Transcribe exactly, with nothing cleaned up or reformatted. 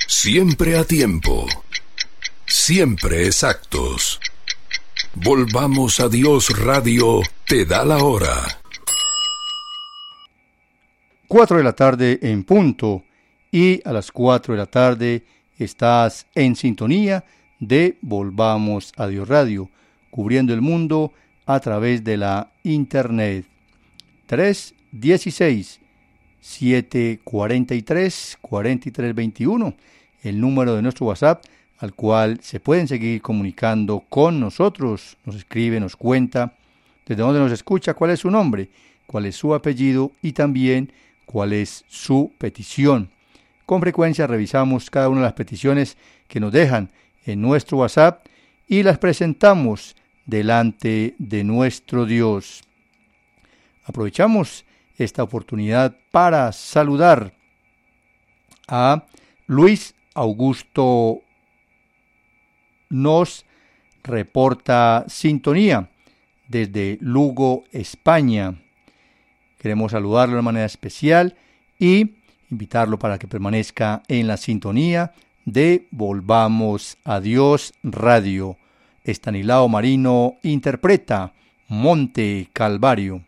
Siempre a tiempo. Siempre exactos. Volvamos a Dios Radio te da la hora. Cuatro de la tarde en punto. Y a las cuatro de la tarde estás en sintonía de Volvamos a Dios Radio, cubriendo el mundo a través de la internet. tres dieciséis, setecientos cuarenta y tres, cuarenta y tres veintiuno, el número de nuestro WhatsApp, al cual se pueden seguir comunicando con nosotros. Nos escribe, nos cuenta desde dónde nos escucha, cuál es su nombre, cuál es su apellido y también cuál es su petición. Con frecuencia revisamos cada una de las peticiones que nos dejan en nuestro WhatsApp y las presentamos delante de nuestro Dios. Aprovechamos esta oportunidad para saludar a Luis Augusto. Nos reporta sintonía desde Lugo, España. Queremos saludarlo de manera especial y invitarlo para que permanezca en la sintonía de Volvamos a Dios Radio. Estanislao Marino interpreta Monte Calvario.